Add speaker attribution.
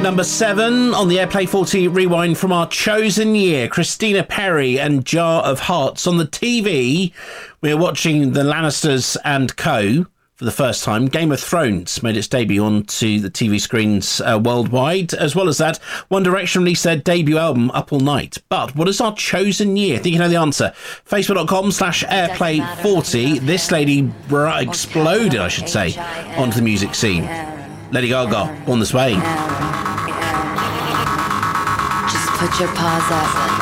Speaker 1: Number 7 on the Airplay 40 rewind from our chosen year, Christina Perri and Jar of Hearts. On the TV, we are watching The Lannisters and Co. for the first time. Game of Thrones made its debut onto the TV screens worldwide. As well as that, One Direction released their debut album, Up All Night. But what is our chosen year? I think you know the answer. Facebook.com/Airplay40. This lady exploded, I should say, onto the music scene. Lady Gaga, Born This Way.
Speaker 2: Just put your paws up.